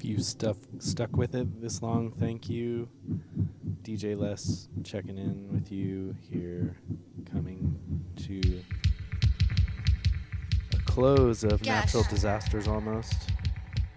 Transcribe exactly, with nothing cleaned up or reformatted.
If you stuff stuck with it this long, thank you. D J Les checking in with you here, coming to a close of Gosh. natural disasters almost.